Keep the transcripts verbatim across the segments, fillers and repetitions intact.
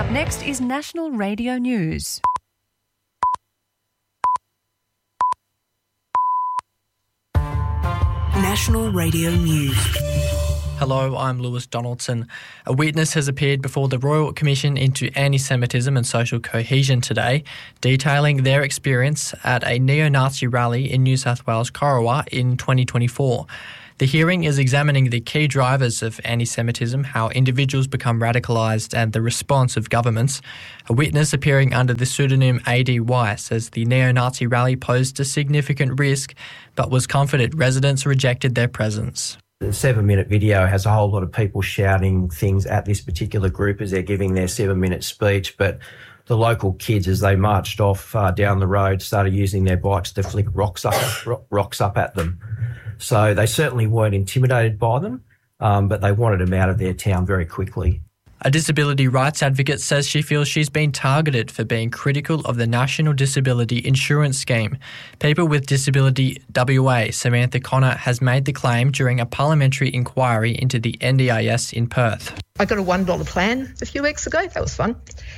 Next is National Radio News. National Radio News. Hello, I'm Lewis Donaldson. A witness has appeared before the Royal Commission into Anti-Semitism and Social Cohesion today, detailing their experience at a neo-Nazi rally in New South Wales, Corowa, in twenty twenty-four. The hearing is examining the key drivers of anti-Semitism, how individuals become radicalised and the response of governments. A witness appearing under the pseudonym A D Y says the neo-Nazi rally posed a significant risk but was confident residents rejected their presence. The seven-minute video has a whole lot of people shouting things at this particular group as they're giving their seven-minute speech, but the local kids, as they marched off uh, down the road, started using their bikes to flick rocks up, rocks up at them. So they certainly weren't intimidated by them, um, but they wanted them out of their town very quickly. A disability rights advocate says she feels she's been targeted for being critical of the National Disability Insurance Scheme. People with Disability W A, Samantha Connor, has made the claim during a parliamentary inquiry into the N D I S in Perth. I got a one dollar plan a few weeks ago. That was fun.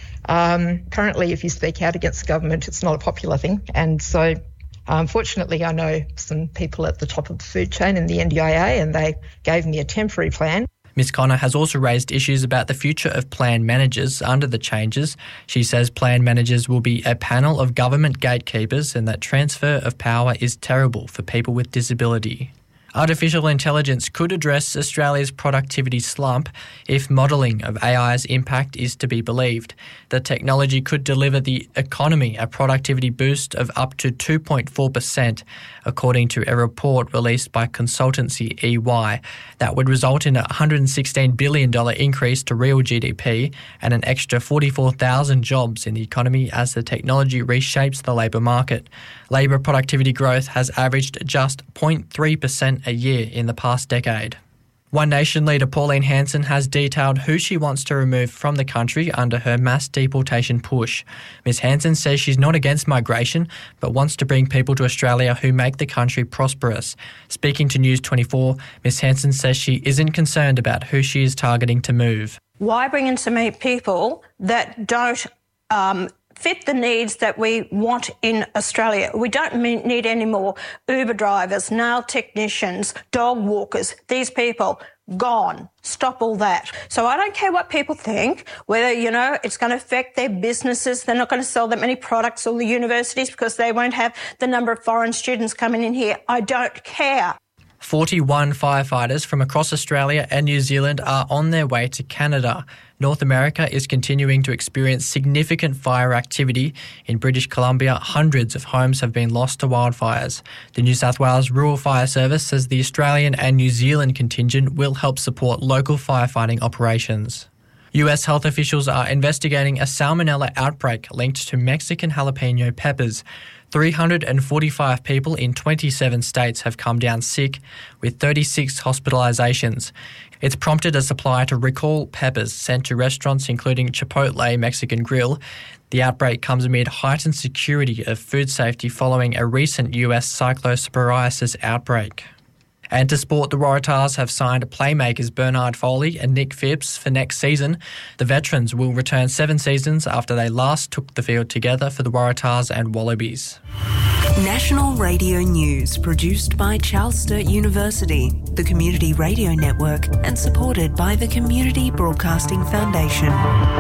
Um, currently, if you speak out against the government, it's not a popular thing. And so, unfortunately, I know some people at the top of the food chain in the N D I A, and they gave me a temporary plan. Miz Connor has also raised issues about the future of plan managers under the changes. She says plan managers will be a panel of government gatekeepers and that transfer of power is terrible for people with disability. Artificial intelligence could address Australia's productivity slump if modelling of A I's impact is to be believed. The technology could deliver the economy a productivity boost of up to two point four percent, according to a report released by consultancy E Y. That would result in a one hundred sixteen billion dollars increase to real G D P and an extra forty-four thousand jobs in the economy as the technology reshapes the labour market. Labour productivity growth has averaged just zero point three percent a year in the past decade. One Nation leader Pauline Hanson has detailed who she wants to remove from the country under her mass deportation push. Miz Hanson says she's not against migration, but wants to bring people to Australia who make the country prosperous. Speaking to News twenty-four, Miz Hanson says she isn't concerned about who she is targeting to move. Why bring in so many people that don't um, fit the needs that we want in Australia? We don't need any more Uber drivers, nail technicians, dog walkers. These people, gone. Stop all that. So I don't care what people think, whether, you know, it's going to affect their businesses. They're not going to sell that many products, or the universities, because they won't have the number of foreign students coming in here. I don't care. forty-one firefighters from across Australia and New Zealand are on their way to Canada. North America is continuing to experience significant fire activity. In British Columbia, hundreds of homes have been lost to wildfires. The New South Wales Rural Fire Service says the Australian and New Zealand contingent will help support local firefighting operations. U S health officials are investigating a salmonella outbreak linked to Mexican jalapeno peppers. three hundred forty-five people in twenty-seven states have come down sick, with thirty-six hospitalisations. It's prompted a supplier to recall peppers sent to restaurants including Chipotle Mexican Grill. The outbreak comes amid heightened security of food safety following a recent U S cyclosporiasis outbreak. And to sport, the Waratahs have signed playmakers Bernard Foley and Nick Phipps for next season. The veterans will return seven seasons after they last took the field together for the Waratahs and Wallabies. National Radio News, produced by Charles Sturt University, the Community Radio Network, and supported by the Community Broadcasting Foundation.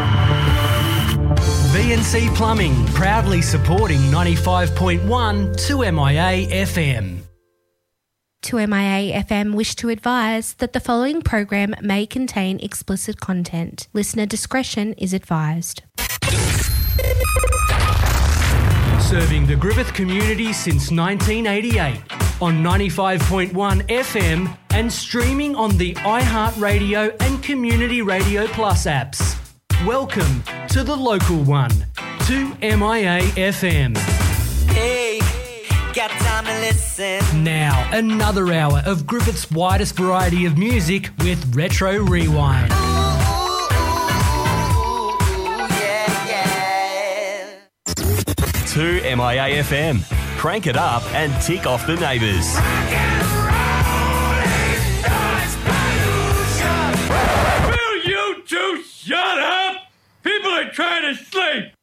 V and C Plumbing, proudly supporting ninety-five point one two M I A F M. two M I A F M wish to advise that the following program may contain explicit content. Listener discretion is advised. Serving the Griffith community since nineteen eighty-eight on ninety-five point one F M and streaming on the iHeartRadio and Community Radio Plus apps. Welcome to the local one, two M I A F M. Hey. Got time to listen. Now, another hour of Griffith's widest variety of music with Retro Rewind. Ooh, yeah, yeah. two M I A F M. Crank it up and tick off the neighbours. Will you two shut up? People are trying to sleep.